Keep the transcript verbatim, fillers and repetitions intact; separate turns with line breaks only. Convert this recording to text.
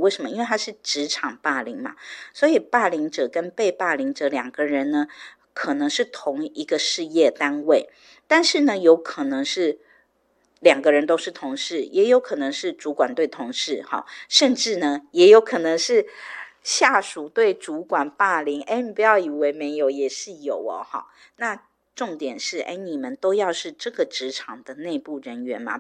为什么？因为它是职场霸凌嘛，所以霸凌者跟被霸凌者两个人呢，可能是同一个事业单位，但是呢，有可能是两个人都是同事，也有可能是主管对同事，甚至呢，也有可能是下属对主管霸凌。哎，你不要以为没有，也是有哦。那重点是，哎，你们都要是这个职场的内部人员嘛，